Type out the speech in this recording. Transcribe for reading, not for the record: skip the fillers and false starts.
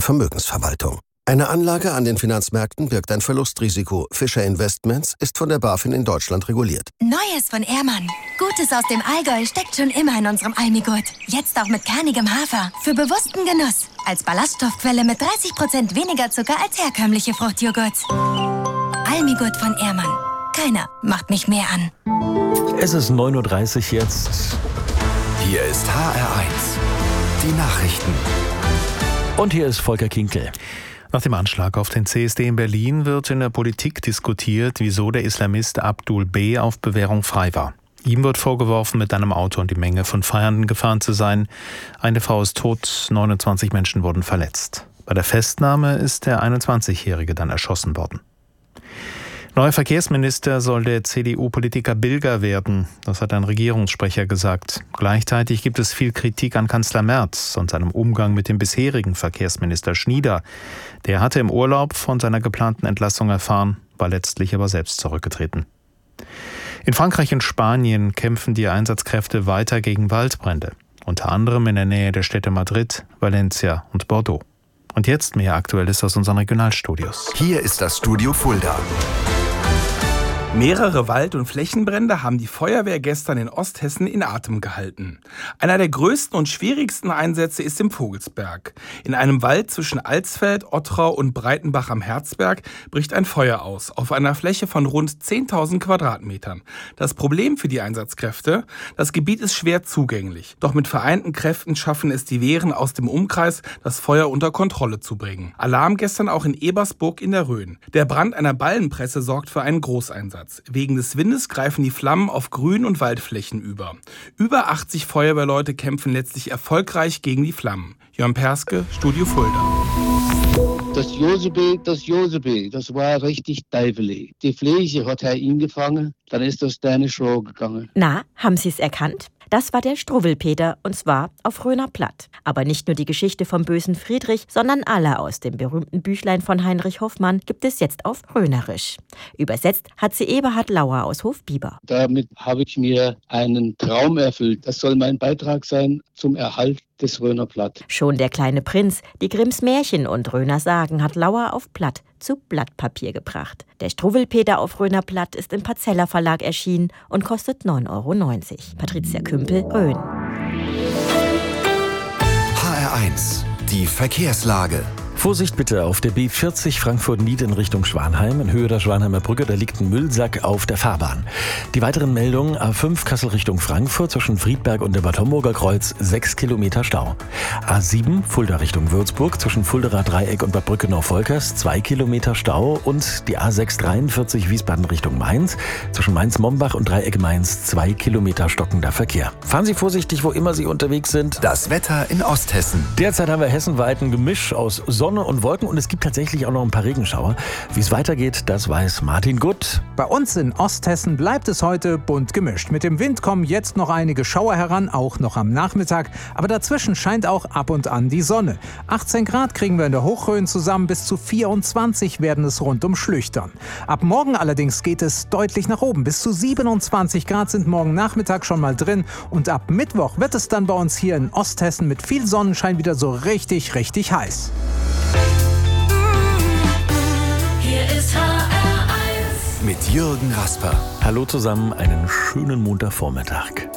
Vermögensverwaltung. Eine Anlage an den Finanzmärkten birgt ein Verlustrisiko. Fischer Investments ist von der BaFin in Deutschland reguliert. Neues von Ehrmann. Gutes aus dem Allgäu steckt schon immer in unserem Almigurt. Jetzt auch mit kernigem Hafer. Für bewussten Genuss. Als Ballaststoffquelle mit 30% weniger Zucker als herkömmliche Fruchtjoghurts. Almigurt von Ehrmann. Keiner macht mich mehr an. Es ist 9:30 Uhr jetzt. Hier ist HR1. Die Nachrichten. Und hier ist Volker Kinkel. Nach dem Anschlag auf den CSD in Berlin wird in der Politik diskutiert, wieso der Islamist Abdul B. auf Bewährung frei war. Ihm wird vorgeworfen, mit einem Auto in die Menge von Feiernden gefahren zu sein. Eine Frau ist tot, 29 Menschen wurden verletzt. Bei der Festnahme ist der 21-Jährige dann erschossen worden. Neuer Verkehrsminister soll der CDU-Politiker Bilger werden, das hat ein Regierungssprecher gesagt. Gleichzeitig gibt es viel Kritik an Kanzler Merz und seinem Umgang mit dem bisherigen Verkehrsminister Schnieder. Der hatte im Urlaub von seiner geplanten Entlassung erfahren, war letztlich aber selbst zurückgetreten. In Frankreich und Spanien kämpfen die Einsatzkräfte weiter gegen Waldbrände, unter anderem in der Nähe der Städte Madrid, Valencia und Bordeaux. Und jetzt mehr Aktuelles aus unseren Regionalstudios. Hier ist das Studio Fulda. Mehrere Wald- und Flächenbrände haben die Feuerwehr gestern in Osthessen in Atem gehalten. Einer der größten und schwierigsten Einsätze ist im Vogelsberg. In einem Wald zwischen Alsfeld, Ottrau und Breitenbach am Herzberg bricht ein Feuer aus, auf einer Fläche von rund 10.000 Quadratmetern. Das Problem für die Einsatzkräfte: das Gebiet ist schwer zugänglich. Doch mit vereinten Kräften schaffen es die Wehren aus dem Umkreis, das Feuer unter Kontrolle zu bringen. Alarm gestern auch in Ebersburg in der Rhön. Der Brand einer Ballenpresse sorgt für einen Großeinsatz. Wegen des Windes greifen die Flammen auf Grün- und Waldflächen über. Über 80 Feuerwehrleute kämpfen letztlich erfolgreich gegen die Flammen. Jörn Perske, Studio Fulda. Das Josebe, das war richtig teufelig. Die Fläche hat er ihn gefangen, dann ist das deine Show gegangen. Na, haben Sie es erkannt? Das war der Struwwelpeter, und zwar auf Rhöner Platt. Aber nicht nur die Geschichte vom bösen Friedrich, sondern alle aus dem berühmten Büchlein von Heinrich Hoffmann gibt es jetzt auf Rhönerisch. Übersetzt hat sie Eberhard Lauer aus Hofbieber. Damit habe ich mir einen Traum erfüllt. Das soll mein Beitrag sein zum Erhalt des Rhöner Platt. Schon der kleine Prinz, die Grimms Märchen und Rhöner Sagen hat Lauer auf Platt zu Blattpapier gebracht. Der Struwwelpeter auf Rhöner Platt ist im Parzella Verlag erschienen und kostet 9,90 €. Patricia Kümpel, Rhön. HR1, die Verkehrslage. Vorsicht bitte auf der B40 Frankfurt-Nied in Richtung Schwanheim. In Höhe der Schwanheimer Brücke, da liegt ein Müllsack auf der Fahrbahn. Die weiteren Meldungen: A5 Kassel Richtung Frankfurt zwischen Friedberg und dem Bad Homburger Kreuz 6 Kilometer Stau. A7 Fulda Richtung Würzburg zwischen Fulderer Dreieck und Bad Brückenau-Volkers 2 Kilometer Stau. Und die A6 43 Wiesbaden Richtung Mainz zwischen Mainz-Mombach und Dreieck Mainz 2 Kilometer stockender Verkehr. Fahren Sie vorsichtig, wo immer Sie unterwegs sind. Das Wetter in Osthessen. Derzeit haben wir hessenweit ein Gemisch aus Sonne und Wolken und es gibt tatsächlich auch noch ein paar Regenschauer. Wie es weitergeht, das weiß Martin Gutt. Bei uns in Osthessen bleibt es heute bunt gemischt. Mit dem Wind kommen jetzt noch einige Schauer heran, auch noch am Nachmittag. Aber dazwischen scheint auch ab und an die Sonne. 18 Grad kriegen wir in der Hochrhön zusammen, bis zu 24 werden es rund um Schlüchtern. Ab morgen allerdings geht es deutlich nach oben. Bis zu 27 Grad sind morgen Nachmittag schon mal drin. Und ab Mittwoch wird es dann bei uns hier in Osthessen mit viel Sonnenschein wieder so richtig heiß. Hier ist HR1 mit Jürgen Rasper. Hallo zusammen, einen schönen Montagvormittag.